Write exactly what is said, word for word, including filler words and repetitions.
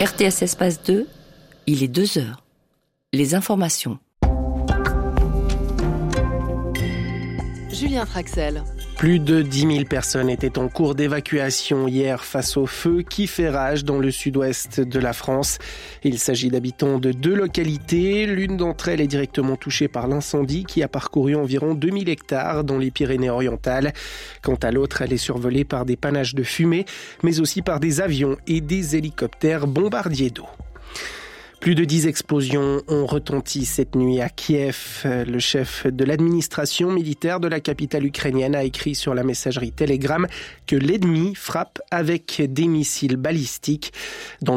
R T S Espace deux, il est deux heures. Les informations. Julien Traxel. Plus de dix mille personnes étaient en cours d'évacuation hier face au feu qui fait rage dans le sud-ouest de la France. Il s'agit d'habitants de deux localités. L'une d'entre elles est directement touchée par l'incendie qui a parcouru environ deux mille hectares dans les Pyrénées-Orientales. Quant à l'autre, elle est survolée par des panaches de fumée, mais aussi par des avions et des hélicoptères bombardiers d'eau. Plus de dix explosions ont retenti cette nuit à Kiev. Le chef de l'administration militaire de la capitale ukrainienne a écrit sur la messagerie Telegram que l'ennemi frappe avec des missiles balistiques. Dans